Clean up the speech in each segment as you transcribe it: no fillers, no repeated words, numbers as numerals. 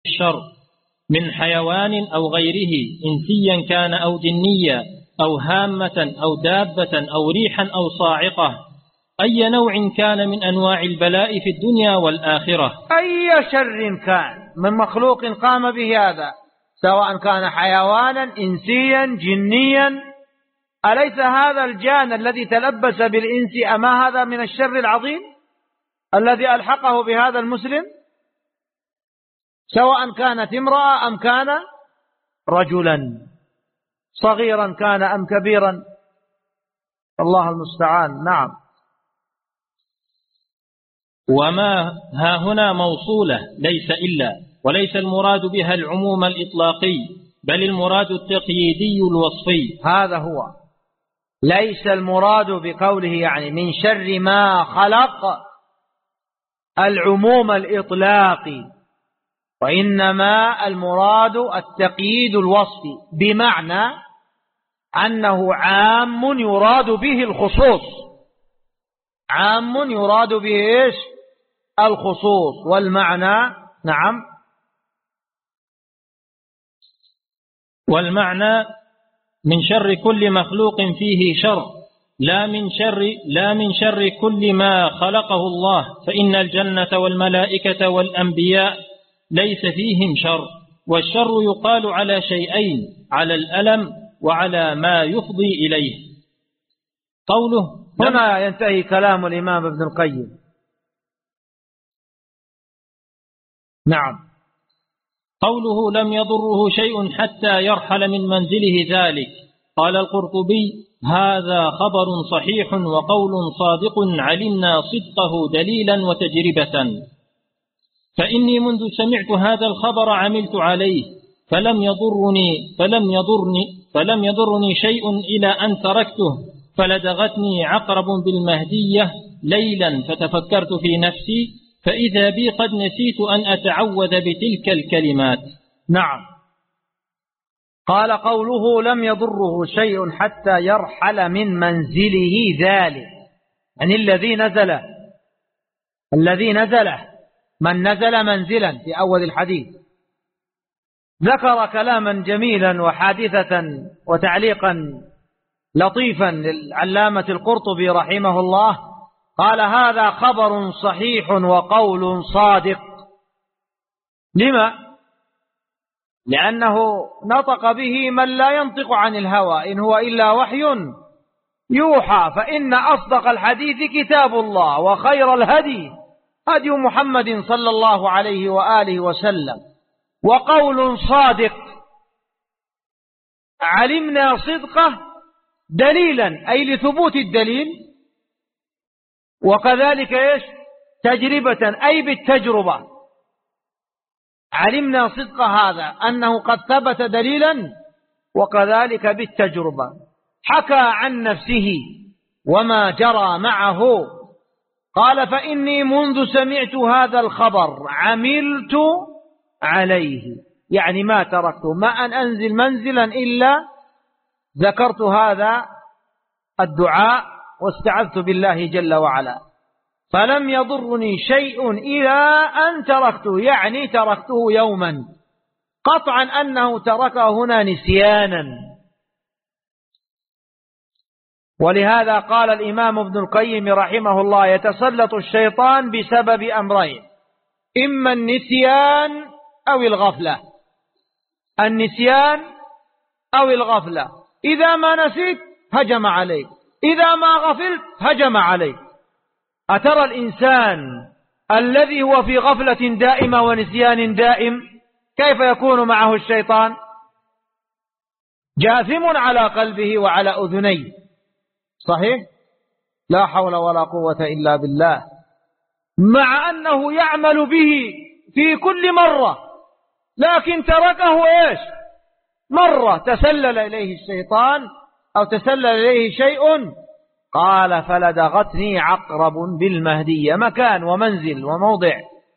الشر من حيوان أو غيره، إنسيا كان أو جنيا أو هامة أو دابة أو ريحا أو صاعقة، أي نوع كان من أنواع البلاء في الدنيا والآخرة، أي شر كان من مخلوق قام به هذا، سواء كان حيوانا إنسيا جنيا، أليس هذا الجان الذي تلبس بالإنس أما هذا من الشر العظيم الذي ألحقه بهذا المسلم، سواء كانت امرأة أم كان رجلا، صغيرا كان أم كبيرا، الله المستعان. نعم. وما ها هنا موصولة ليس إلا، وليس المراد بها العموم الإطلاقي، بل المراد التقييدي الوصفي. هذا هو، ليس المراد بقوله يعني من شر ما خلق العموم الإطلاقي، وإنما المراد التقييد الوصفي، بمعنى أنه عام يراد به الخصوص، عام يراد به إيش؟ الخصوص. والمعنى نعم، والمعنى من شر كل مخلوق فيه شر، لا من شر كل ما خلقه الله، فإن الجنة والملائكة والأنبياء ليس فيهم شر. والشر يقال على شيئين، على الألم وعلى ما يفضي إليه. قوله هنا ينتهي كلام الإمام ابن القيم. نعم. قوله لم يضره شيء حتى يرحل من منزله ذلك، قال القرطبي هذا خبر صحيح وقول صادق علمنا صدقه دليلا وتجربة، فإني منذ سمعت هذا الخبر عملت عليه فلم يضرني شيء إلى أن تركته، فلدغتني عقرب بالمهدية ليلا فتفكرت في نفسي فإذا بي قد نسيت أن أتعوذ بتلك الكلمات. نعم. قال قوله لم يضره شيء حتى يرحل من منزله ذلك، يعني الذي نزله من نزل منزلا في أول الحديث. ذكر كلاما جميلا وحادثة وتعليقا لطيفا للعلامة القرطبي رحمه الله، قال هذا خبر صحيح وقول صادق. لما؟ لأنه نطق به من لا ينطق عن الهوى، إن هو إلا وحي يوحى، فإن أصدق الحديث كتاب الله، وخير الهدي هدي محمد صلى الله عليه وآله وسلم، وقول صادق علمنا صدقه دليلا أي لثبوت الدليل، وكذلك إيش؟ تجربة أي بالتجربة. علمنا صدق هذا أنه قد ثبت دليلا، وكذلك بالتجربة. حكى عن نفسه وما جرى معه، قال فإني منذ سمعت هذا الخبر عملت عليه، يعني ما تركته، ما أن أنزل منزلا إلا ذكرت هذا الدعاء واستعذت بالله جل وعلا، فلم يضرني شيء إلى أن تركته، يعني تركته يوما، قطعا أنه تركه هنا نسيانا. ولهذا قال الإمام ابن القيم رحمه الله يتسلط الشيطان بسبب أمرين، إما النسيان أو الغفلة، النسيان أو الغفلة. إذا ما نسيت هجم عليك، إذا ما غفلت هجم عليك. أترى الإنسان الذي هو في غفلة دائمة ونسيان دائم كيف يكون معه الشيطان؟ جاثم على قلبه وعلى أذنيه، صحيح؟ لا حول ولا قوة إلا بالله. مع أنه يعمل به في كل مرة، لكن تركه إيش؟ مرة تسلل إليه الشيطان أو تسلل إليه شيء. قال فلدغتني عقرب بالمهدية، مكان ومنزل وموضع.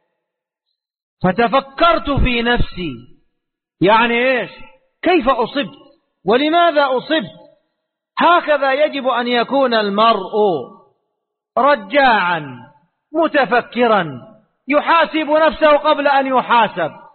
فتفكرت في نفسي، يعني إيش؟ كيف أصبت ولماذا أصبت؟ هكذا يجب أن يكون المرء، رجاعا متفكرا يحاسب نفسه قبل أن يحاسب.